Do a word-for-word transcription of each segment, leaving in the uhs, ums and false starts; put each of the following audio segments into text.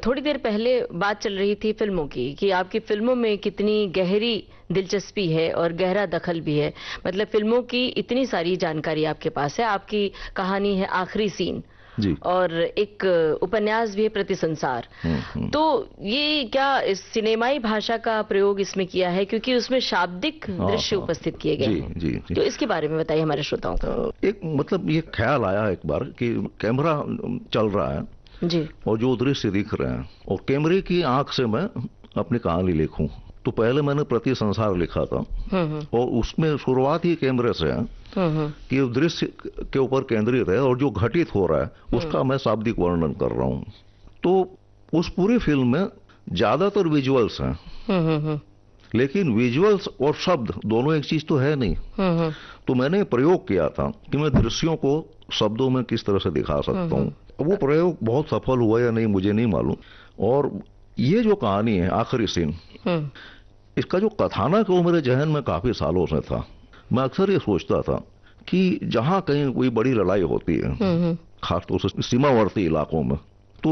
थोड़ी देर पहले बात चल रही थी फिल्मों की कि आपकी फिल्मों में कितनी गहरी दिलचस्पी है और गहरा दखल भी है। मतलब फिल्मों की इतनी सारी जानकारी आपके पास है। आपकी कहानी है आखिरी सीन जी। और एक उपन्यास भी है प्रतिसंसार। हम्म, हम्म। तो ये क्या इस सिनेमाई भाषा का प्रयोग इसमें किया है, क्योंकि उसमें शाब्दिक हाँ, दृश्य हाँ, उपस्थित किए गए जी, हैं। जी, जी। तो इसके बारे में बताइए हमारे श्रोताओं को। अ, एक मतलब ये ख्याल आया एक बार कि कैमरा चल रहा है जी। और जो दृश्य दिख रहे हैं और कैमरे की आंख से मैं अपनी कहानी लिखूं। तो पहले मैंने प्रति संसार लिखा था और उसमें शुरुआत ही कैमरे से है कि दृश्य के ऊपर केंद्रित है और जो घटित हो रहा है उसका मैं शाब्दिक वर्णन कर रहा हूं। तो उस पूरी फिल्म में ज्यादातर विजुअल्स हैं, लेकिन विजुअल्स और शब्द दोनों एक चीज तो है नहीं। तो मैंने प्रयोग किया था कि मैं दृश्यों को शब्दों में किस तरह से दिखा सकता हूँ। वो प्रयोग बहुत सफल हुआ या नहीं मुझे नहीं मालूम। और ये जो कहानी है आखिरी सीन, इसका जो कथानक है वो मेरे जहन में काफी सालों से था। मैं अक्सर ये सोचता था कि जहां कहीं कोई बड़ी लड़ाई होती है, खासतौर से सीमावर्ती इलाकों में, तो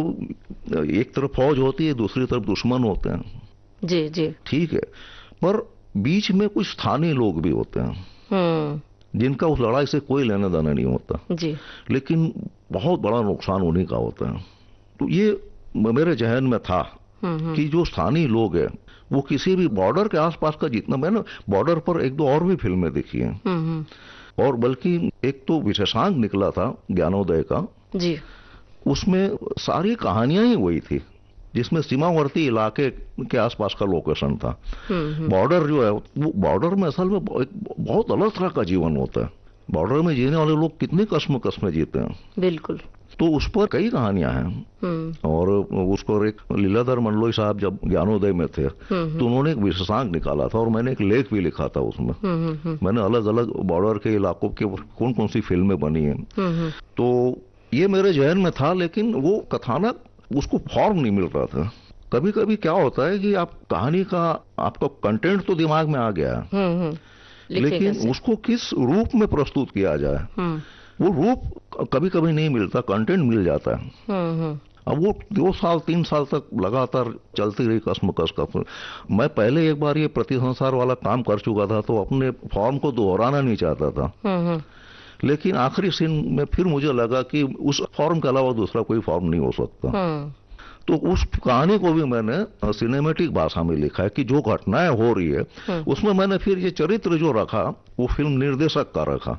एक तरफ फौज होती है, दूसरी तरफ दुश्मन होते हैं। जी जी। ठीक है, पर बीच में कुछ स्थानीय लोग भी होते हैं जिनका उस लड़ाई से कोई लेना देना नहीं होता जी। लेकिन बहुत बड़ा नुकसान उन्हीं का होता है। तो ये मेरे जहन में था कि जो स्थानीय लोग हैं वो किसी भी बॉर्डर के आसपास का, जितना मैंने बॉर्डर पर एक दो और भी फिल्में देखी हैं और बल्कि एक तो विशेषांक निकला था ज्ञानोदय का जी, उसमें सारी कहानियां ही वही थी जिसमें सीमावर्ती इलाके के आसपास का लोकेशन था। बॉर्डर जो है वो बॉर्डर में असल में एक बहुत अलग तरह का जीवन होता है। बॉर्डर में जीने वाले लोग कितनी कस्म कस्म जीते हैं। बिल्कुल। तो उस पर कई कहानियां हैं और उसको एक लीलाधर मंडलोई साहब जब ज्ञानोदय में थे तो उन्होंने एक विशेषांक निकाला था और मैंने एक लेख भी लिखा था उसमें। मैंने अलग अलग बॉर्डर के इलाकों के कौन कौन सी फिल्में बनी हैं। तो ये मेरे जहन में था लेकिन वो कथानक उसको फॉर्म नहीं मिल रहा था। कभी कभी क्या होता है कि आप कहानी का आपका कंटेंट तो दिमाग में आ गया है लेकिन उसको किस रूप में प्रस्तुत किया जाए वो रूप कभी कभी नहीं मिलता, कंटेंट मिल जाता है। अब वो दो साल तीन साल तक लगातार चलती रही कसमकस का। मैं पहले एक बार ये प्रतिसंसार वाला काम कर चुका था तो अपने फॉर्म को दोहराना नहीं चाहता था, लेकिन आखिरी सीन में फिर मुझे लगा कि उस फॉर्म के अलावा दूसरा कोई फॉर्म नहीं हो सकता। तो उस कहानी को भी मैंने सिनेमैटिक भाषा में लिखा है कि जो घटनाएं हो रही है उसमें मैंने फिर ये चरित्र जो रखा वो फिल्म निर्देशक का रखा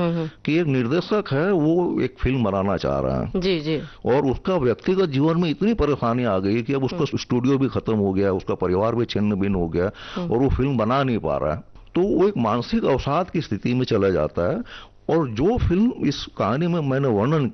कि एक निर्देशक है वो एक फिल्म बनाना चाह रहा है जी जी। और उसका व्यक्तिगत जीवन में इतनी परेशानी आ गई कि अब उसका स्टूडियो भी खत्म हो गया, उसका परिवार भी छिन्न भिन्न हो गया और वो फिल्म बना नहीं पा रहा है। तो वो एक मानसिक अवसाद की स्थिति में चला जाता है और जो फिल्म इस कहानी में मैंने वर्णन